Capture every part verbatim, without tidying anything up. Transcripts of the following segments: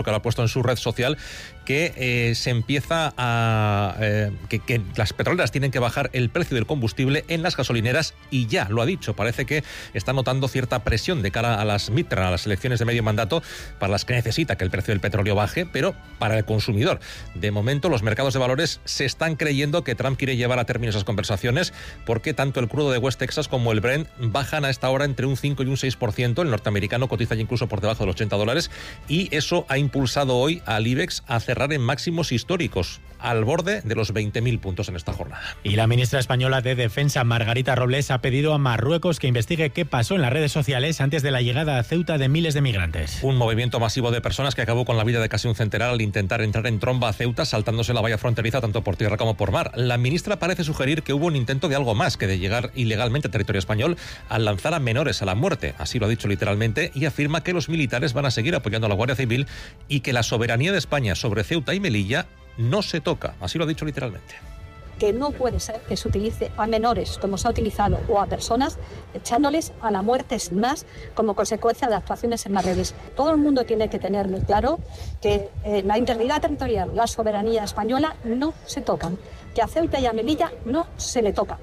que lo ha puesto en su red social, que eh, se empieza a... Eh, que, que las petroleras tienen que bajar el precio del combustible en las gasolineras y ya, lo ha dicho. Parece que está notando cierta presión de cara a las midterm, a las elecciones de medio mandato, para las que necesita que el precio del petróleo baje, pero para el consumidor. De momento, los mercados de valores se están creyendo que Trump quiere llevar a término esas conversaciones, porque tanto el crudo de West Texas como el Brent bajan a esta hora entre un cinco y un seis por ciento. El norteamericano cotiza ya incluso por debajo de los ochenta dólares, y eso ha impulsado hoy al IBEX a cerrar en máximos históricos, al borde de los veinte mil puntos en esta jornada. Y la ministra española de Defensa, Margarita Robles, ha pedido a Marruecos que investigue qué pasó en las redes sociales antes de la llegada a Ceuta de miles de migrantes. Un movimiento masivo de personas que acabó con la vida de casi un centenar al intentar entrar en tromba a Ceuta, saltándose la valla fronteriza tanto por tierra como por mar. La ministra parece sugerir que hubo un intento de algo más que de llegar ilegalmente a territorio español al lanzar a menores a la muerte. Así lo ha dicho literalmente, y afirma que los militares van a seguir apoyando a la Guardia Civil y que la soberanía de España sobre Ceuta y Melilla no se toca. Así lo ha dicho literalmente. Que no puede ser que se utilice a menores, como se ha utilizado, o a personas, echándoles a la muerte sin más, como consecuencia de actuaciones en las redes. Todo el mundo tiene que tener muy claro que eh, la integridad territorial, la soberanía española no se tocan, que a Ceuta y a Melilla no se le toca.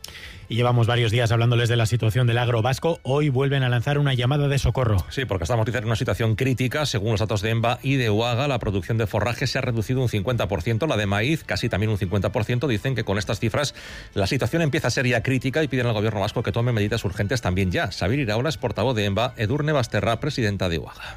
Y llevamos varios días hablándoles de la situación del agro vasco. Hoy vuelven a lanzar una llamada de socorro. Sí, porque estamos en una situación crítica. Según los datos de ENBA y de UAGA, la producción de forraje se ha reducido un cincuenta por ciento, la de maíz casi también un cincuenta por ciento. Dicen que con estas cifras la situación empieza a ser ya crítica y piden al gobierno vasco que tome medidas urgentes también ya. Xabier Iraola es portavoz de ENBA, Edurne Basterra, presidenta de UAGA.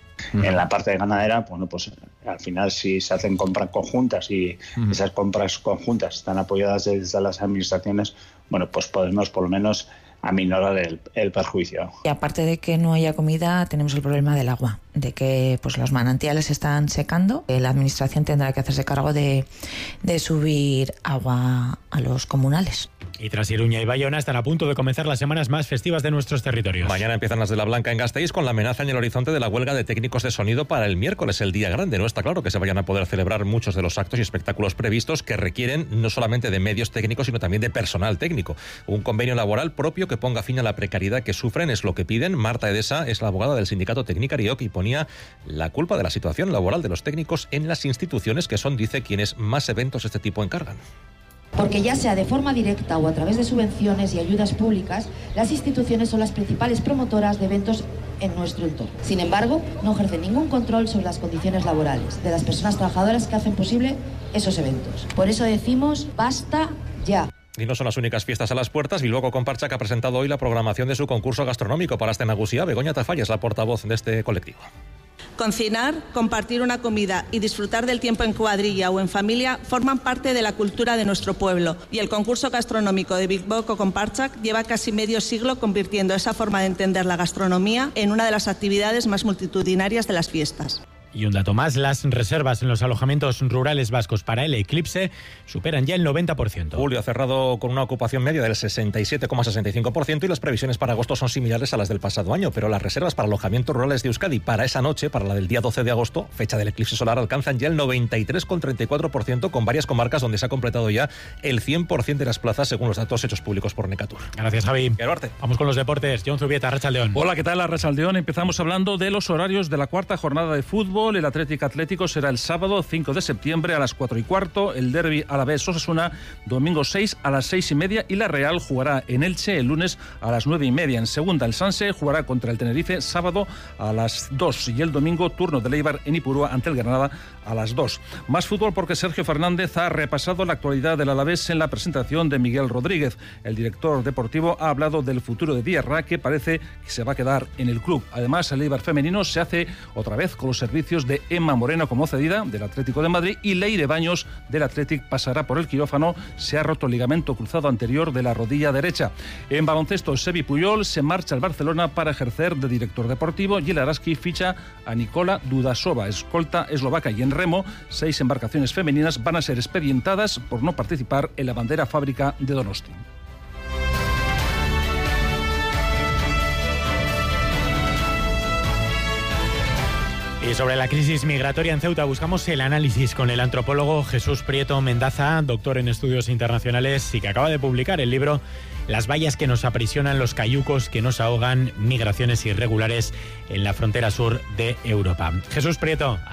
En la parte de ganadera, bueno, pues al final si se hacen compras conjuntas y uh-huh. esas compras conjuntas están apoyadas desde las administraciones, bueno, pues podemos por lo menos aminorar el, el perjuicio. Y aparte de que no haya comida, tenemos el problema del agua, de que pues los manantiales están secando. La administración tendrá que hacerse cargo de, de subir agua a los comunales. Y tras Iruña y Bayona están a punto de comenzar las semanas más festivas de nuestros territorios. Mañana empiezan las de la Blanca en Gasteiz, con la amenaza en el horizonte de la huelga de técnicos de sonido para el miércoles, el día grande. No está claro que se vayan a poder celebrar muchos de los actos y espectáculos previstos, que requieren no solamente de medios técnicos, sino también de personal técnico. Un convenio laboral propio que ponga fin a la precariedad que sufren es lo que piden. Marta Edesa es la abogada del sindicato Tecnicarioc y ponía la culpa de la situación laboral de los técnicos en las instituciones, que son, dice, quienes más eventos de este tipo encargan. Porque ya sea de forma directa o a través de subvenciones y ayudas públicas, las instituciones son las principales promotoras de eventos en nuestro entorno. Sin embargo, no ejercen ningún control sobre las condiciones laborales de las personas trabajadoras que hacen posible esos eventos. Por eso decimos, basta ya. Y no son las únicas fiestas a las puertas. Bilbao Compartsa, que ha presentado hoy la programación de su concurso gastronómico para Aste Nagusia. Begoña Tafalla es la portavoz de este colectivo. Cocinar, compartir una comida y disfrutar del tiempo en cuadrilla o en familia forman parte de la cultura de nuestro pueblo, y el concurso gastronómico de Bilbao Compartsa lleva casi medio siglo convirtiendo esa forma de entender la gastronomía en una de las actividades más multitudinarias de las fiestas. Y un dato más, las reservas en los alojamientos rurales vascos para el eclipse superan ya el noventa por ciento. Julio ha cerrado con una ocupación media del sesenta y siete coma sesenta y cinco por ciento y las previsiones para agosto son similares a las del pasado año, pero las reservas para alojamientos rurales de Euskadi para esa noche, para la del día doce de agosto, fecha del eclipse solar, alcanzan ya el noventa y tres coma treinta y cuatro por ciento, con varias comarcas donde se ha completado ya el cien por ciento de las plazas, según los datos hechos públicos por Necatur. Gracias, Javi. Arte. Vamos con los deportes. John Zubieta, Arratsaldeon. Hola, ¿qué tal? Arratsaldeon. Empezamos hablando de los horarios de la cuarta jornada de fútbol. El Atlético Atlético será el sábado cinco de septiembre a las cuatro y cuarto, el derbi Alavés-Osasuna domingo seis a las seis y media, y la Real jugará en Elche el lunes a las nueve y media. En segunda, el Sanse jugará contra el Tenerife sábado a las dos, y el domingo turno del Eibar en Ipurúa ante el Granada a las dos. Más fútbol, porque Sergio Fernández ha repasado la actualidad del Alavés en la presentación de Miguel Rodríguez. El director deportivo ha hablado del futuro de Diarra, que parece que se va a quedar en el club. Además, el Eibar femenino se hace otra vez con los servicios de Emma Moreno como cedida del Atlético de Madrid, y Leire Baños del Athletic pasará por el quirófano. Se ha roto el ligamento cruzado anterior de la rodilla derecha. En baloncesto, Sevi Puyol se marcha al Barcelona para ejercer de director deportivo, y el Araski ficha a Nikola Dudasova, escolta eslovaca. Y en remo, seis embarcaciones femeninas van a ser expedientadas por no participar en la bandera fábrica de Donosti. Y sobre la crisis migratoria en Ceuta buscamos el análisis con el antropólogo Jesús Prieto Mendaza, doctor en estudios internacionales y que acaba de publicar el libro Las vallas que nos aprisionan, los cayucos que nos ahogan, migraciones irregulares en la frontera sur de Europa. Jesús Prieto.